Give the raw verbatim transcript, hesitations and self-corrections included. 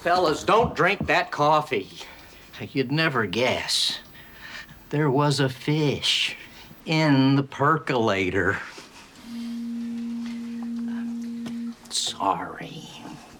Fellas, don't drink that coffee. You'd never guess. There was a fish in the percolator. Sorry.